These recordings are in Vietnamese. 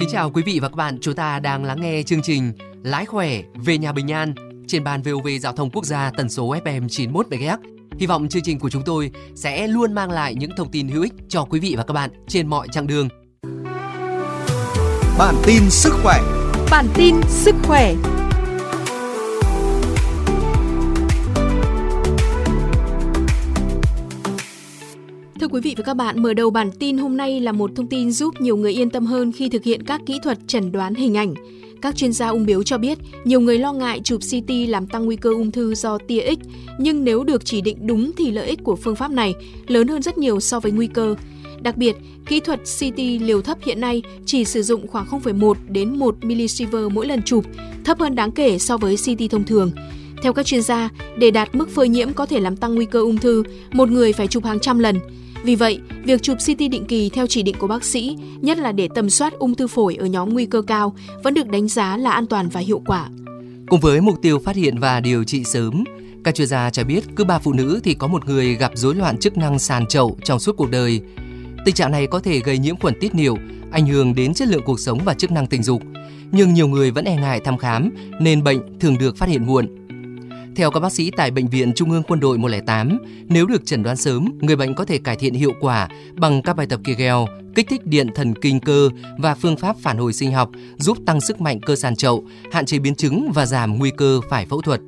Kính chào quý vị và các bạn, chúng ta đang lắng nghe chương trình Lái khỏe về nhà bình an trên ban VOV Giao thông Quốc gia tần số FM 91 MHz. Hy vọng chương trình của chúng tôi sẽ luôn mang lại những thông tin hữu ích cho quý vị và các bạn trên mọi chặng đường. Bản tin sức khỏe. Bản tin sức khỏe. Thưa quý vị và các bạn, mở đầu bản tin hôm nay là một thông tin giúp nhiều người yên tâm hơn khi thực hiện các kỹ thuật chẩn đoán hình ảnh. Các chuyên gia ung bướu cho biết, nhiều người lo ngại chụp CT làm tăng nguy cơ ung thư do tia X, nhưng nếu được chỉ định đúng thì lợi ích của phương pháp này lớn hơn rất nhiều so với nguy cơ. Đặc biệt, kỹ thuật CT liều thấp hiện nay chỉ sử dụng khoảng 0,1 đến 1 milisievert mỗi lần chụp, thấp hơn đáng kể so với CT thông thường. Theo các chuyên gia, để đạt mức phơi nhiễm có thể làm tăng nguy cơ ung thư, một người phải chụp hàng trăm lần. Vì vậy, việc chụp CT định kỳ theo chỉ định của bác sĩ, nhất là để tầm soát ung thư phổi ở nhóm nguy cơ cao, vẫn được đánh giá là an toàn và hiệu quả. Cùng với mục tiêu phát hiện và điều trị sớm, các chuyên gia cho biết cứ 3 phụ nữ thì có một người gặp rối loạn chức năng sàn chậu trong suốt cuộc đời. Tình trạng này có thể gây nhiễm khuẩn tiết niệu, ảnh hưởng đến chất lượng cuộc sống và chức năng tình dục. Nhưng nhiều người vẫn e ngại thăm khám nên bệnh thường được phát hiện muộn. Theo các bác sĩ tại Bệnh viện Trung ương Quân đội 108, nếu được chẩn đoán sớm, người bệnh có thể cải thiện hiệu quả bằng các bài tập Kegel, kích thích điện thần kinh cơ và phương pháp phản hồi sinh học giúp tăng sức mạnh cơ sàn chậu, hạn chế biến chứng và giảm nguy cơ phải phẫu thuật.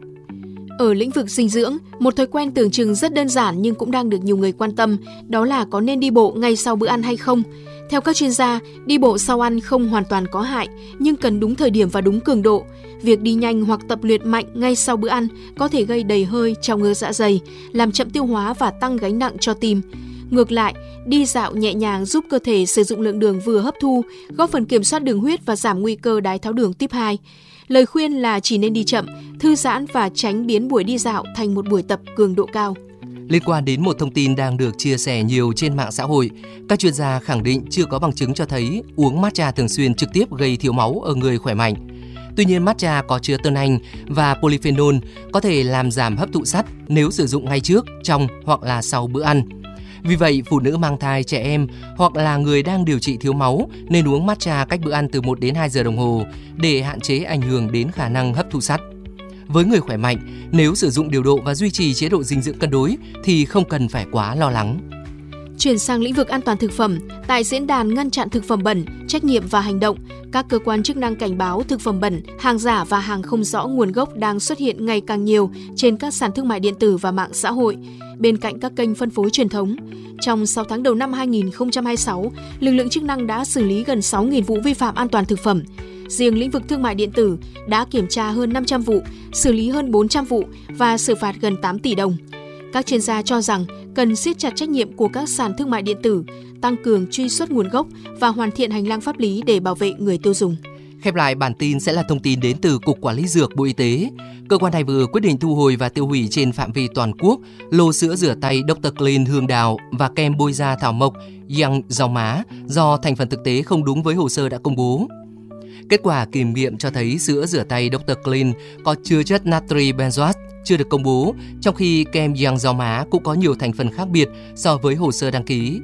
Ở lĩnh vực dinh dưỡng, một thói quen tưởng chừng rất đơn giản nhưng cũng đang được nhiều người quan tâm, đó là có nên đi bộ ngay sau bữa ăn hay không. Theo các chuyên gia, đi bộ sau ăn không hoàn toàn có hại, nhưng cần đúng thời điểm và đúng cường độ. Việc đi nhanh hoặc tập luyện mạnh ngay sau bữa ăn có thể gây đầy hơi, trào ngược dạ dày, làm chậm tiêu hóa và tăng gánh nặng cho tim. Ngược lại, đi dạo nhẹ nhàng giúp cơ thể sử dụng lượng đường vừa hấp thu, góp phần kiểm soát đường huyết và giảm nguy cơ đái tháo đường type 2. Lời khuyên là chỉ nên đi chậm, thư giãn và tránh biến buổi đi dạo thành một buổi tập cường độ cao. Liên quan đến một thông tin đang được chia sẻ nhiều trên mạng xã hội, các chuyên gia khẳng định chưa có bằng chứng cho thấy uống matcha thường xuyên trực tiếp gây thiếu máu ở người khỏe mạnh. Tuy nhiên, matcha có chứa tannin và polyphenol có thể làm giảm hấp thụ sắt nếu sử dụng ngay trước, trong hoặc là sau bữa ăn. Vì vậy, phụ nữ mang thai, trẻ em hoặc là người đang điều trị thiếu máu nên uống matcha cách bữa ăn từ 1 đến 2 giờ đồng hồ để hạn chế ảnh hưởng đến khả năng hấp thụ sắt. Với người khỏe mạnh, nếu sử dụng điều độ và duy trì chế độ dinh dưỡng cân đối thì không cần phải quá lo lắng. Chuyển sang lĩnh vực an toàn thực phẩm, tại diễn đàn ngăn chặn thực phẩm bẩn, trách nhiệm và hành động, các cơ quan chức năng cảnh báo thực phẩm bẩn, hàng giả và hàng không rõ nguồn gốc đang xuất hiện ngày càng nhiều trên các sàn thương mại điện tử và mạng xã hội, bên cạnh các kênh phân phối truyền thống. Trong 6 tháng đầu năm 2026, lực lượng chức năng đã xử lý gần 6.000 vụ vi phạm an toàn thực phẩm. Riêng lĩnh vực thương mại điện tử đã kiểm tra hơn 500 vụ, xử lý hơn 400 vụ và xử phạt gần 8 tỷ đồng. Các chuyên gia cho rằng cần siết chặt trách nhiệm của các sàn thương mại điện tử, tăng cường truy xuất nguồn gốc và hoàn thiện hành lang pháp lý để bảo vệ người tiêu dùng. Khép lại bản tin sẽ là thông tin đến từ Cục Quản lý Dược Bộ Y tế. Cơ quan này vừa quyết định thu hồi và tiêu hủy trên phạm vi toàn quốc lô sữa rửa tay Dr. Clean hương đào và kem bôi da thảo mộc Yang rau má do thành phần thực tế không đúng với hồ sơ đã công bố. Kết quả kiểm nghiệm cho thấy sữa rửa tay Dr. Clean có chứa chất natri benzoate chưa được công bố, trong khi kem Yang rau má cũng có nhiều thành phần khác biệt so với hồ sơ đăng ký.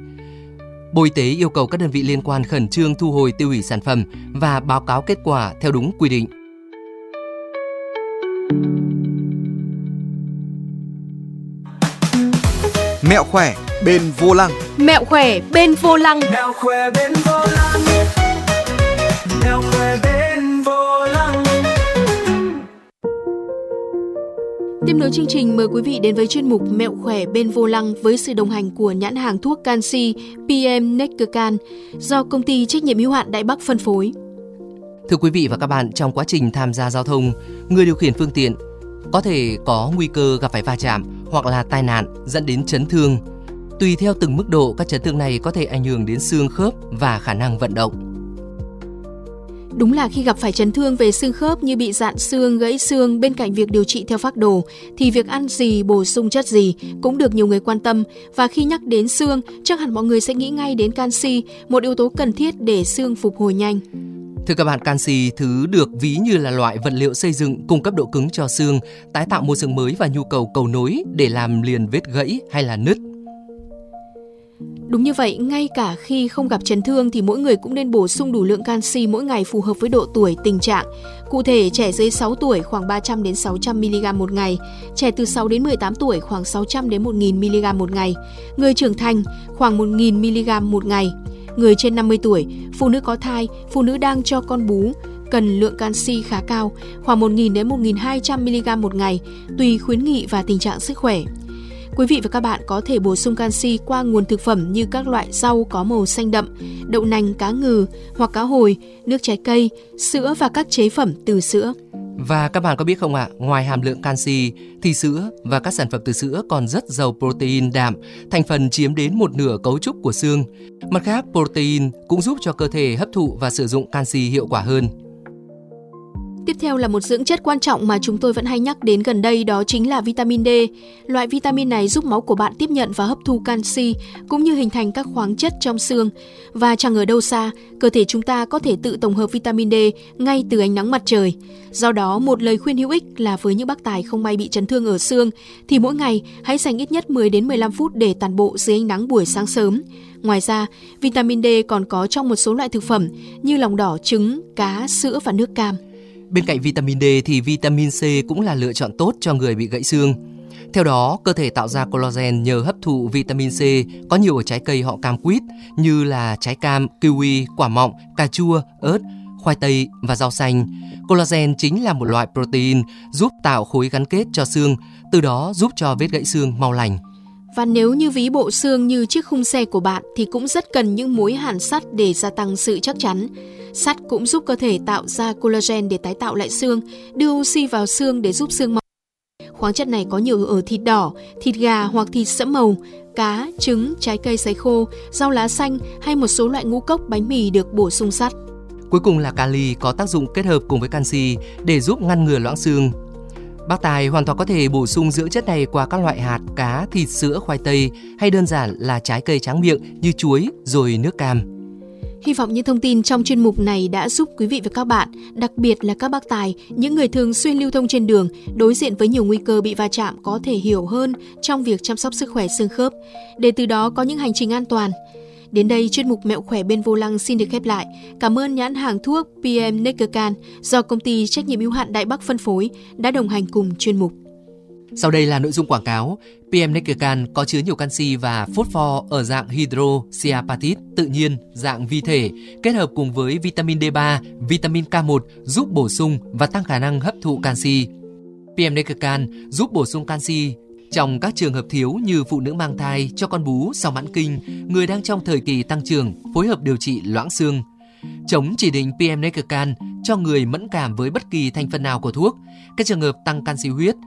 Bộ Y tế yêu cầu các đơn vị liên quan khẩn trương thu hồi tiêu hủy sản phẩm và báo cáo kết quả theo đúng quy định. Mẹo khỏe bên vô lăng. Mẹo khỏe bên vô lăng. Mẹo khỏe bên vô lăng. Mẹo khỏe bên vô lăng. Tiếp nối chương trình, mời quý vị đến với chuyên mục Mẹo khỏe bên vô lăng với sự đồng hành của nhãn hàng thuốc canxi PM Neckercan do công ty trách nhiệm hữu hạn Đại Bắc phân phối. Thưa quý vị và các bạn, trong quá trình tham gia giao thông, người điều khiển phương tiện có thể có nguy cơ gặp phải va chạm hoặc là tai nạn dẫn đến chấn thương. Tùy theo từng mức độ, các chấn thương này có thể ảnh hưởng đến xương khớp và khả năng vận động. Đúng là khi gặp phải chấn thương về xương khớp như bị dạn xương, gãy xương, bên cạnh việc điều trị theo phác đồ, thì việc ăn gì, bổ sung chất gì cũng được nhiều người quan tâm. Và khi nhắc đến xương, chắc hẳn mọi người sẽ nghĩ ngay đến canxi, một yếu tố cần thiết để xương phục hồi nhanh. Thưa các bạn, canxi thứ được ví như là loại vật liệu xây dựng cung cấp độ cứng cho xương, tái tạo mô xương mới và nhu cầu cầu nối để làm liền vết gãy hay là nứt. Đúng như vậy, ngay cả khi không gặp chấn thương thì mỗi người cũng nên bổ sung đủ lượng canxi mỗi ngày phù hợp với độ tuổi, tình trạng. Cụ thể, trẻ dưới 6 tuổi khoảng 300 đến 600 mg một ngày, trẻ từ 6 đến 18 tuổi khoảng 600 đến 1000 mg một ngày, người trưởng thành khoảng 1000 mg một ngày. Người trên 50 tuổi, phụ nữ có thai, phụ nữ đang cho con bú cần lượng canxi khá cao, khoảng 1000 đến 1200 mg một ngày, tùy khuyến nghị và tình trạng sức khỏe. Quý vị và các bạn có thể bổ sung canxi qua nguồn thực phẩm như các loại rau có màu xanh đậm, đậu nành, cá ngừ hoặc cá hồi, nước trái cây, sữa và các chế phẩm từ sữa. Và các bạn có biết không ạ, ngoài hàm lượng canxi thì sữa và các sản phẩm từ sữa còn rất giàu protein đạm, thành phần chiếm đến một nửa cấu trúc của xương. Mặt khác, protein cũng giúp cho cơ thể hấp thụ và sử dụng canxi hiệu quả hơn. Tiếp theo là một dưỡng chất quan trọng mà chúng tôi vẫn hay nhắc đến gần đây, đó chính là vitamin D. Loại vitamin này giúp máu của bạn tiếp nhận và hấp thu canxi cũng như hình thành các khoáng chất trong xương. Và chẳng ở đâu xa, cơ thể chúng ta có thể tự tổng hợp vitamin D ngay từ ánh nắng mặt trời. Do đó, một lời khuyên hữu ích là với những bác tài không may bị chấn thương ở xương thì mỗi ngày hãy dành ít nhất 10 đến 15 phút để tản bộ dưới ánh nắng buổi sáng sớm. Ngoài ra, vitamin D còn có trong một số loại thực phẩm như lòng đỏ, trứng, cá, sữa và nước cam. Bên cạnh vitamin D thì vitamin C cũng là lựa chọn tốt cho người bị gãy xương. Theo đó, cơ thể tạo ra collagen nhờ hấp thụ vitamin C có nhiều ở trái cây họ cam quýt như là trái cam, kiwi, quả mọng, cà chua, ớt, khoai tây và rau xanh. Collagen chính là một loại protein giúp tạo khối gắn kết cho xương, từ đó giúp cho vết gãy xương mau lành. Và nếu như ví bộ xương như chiếc khung xe của bạn thì cũng rất cần những mối hàn sắt để gia tăng sự chắc chắn. Sắt cũng giúp cơ thể tạo ra collagen để tái tạo lại xương, đưa oxy vào xương để giúp xương mọc. Khoáng chất này có nhiều ở thịt đỏ, thịt gà hoặc thịt sẫm màu, cá, trứng, trái cây sấy khô, rau lá xanh hay một số loại ngũ cốc, bánh mì được bổ sung sắt. Cuối cùng là kali có tác dụng kết hợp cùng với canxi để giúp ngăn ngừa loãng xương. Bác tài hoàn toàn có thể bổ sung dưỡng chất này qua các loại hạt, cá, thịt, sữa, khoai tây hay đơn giản là trái cây tráng miệng như chuối rồi nước cam. Hy vọng những thông tin trong chuyên mục này đã giúp quý vị và các bạn, đặc biệt là các bác tài, những người thường xuyên lưu thông trên đường, đối diện với nhiều nguy cơ bị va chạm có thể hiểu hơn trong việc chăm sóc sức khỏe xương khớp, để từ đó có những hành trình an toàn. Đến đây, chuyên mục Mẹo khỏe bên vô lăng xin được khép lại. Cảm ơn nhãn hàng thuốc PM Neckercan do công ty trách nhiệm hữu hạn Đại Bắc phân phối đã đồng hành cùng chuyên mục. Sau đây là nội dung quảng cáo. PM Neckercan có chứa nhiều canxi và phosphor ở dạng hydroxyapatite tự nhiên, dạng vi thể, kết hợp cùng với vitamin D3, vitamin K1 giúp bổ sung và tăng khả năng hấp thụ canxi. PM Neckercan giúp bổ sung canxi trong các trường hợp thiếu như phụ nữ mang thai, cho con bú sau mãn kinh, người đang trong thời kỳ tăng trưởng, phối hợp điều trị loãng xương. Chống chỉ định PM Neckercan cho người mẫn cảm với bất kỳ thành phần nào của thuốc, các trường hợp tăng canxi huyết,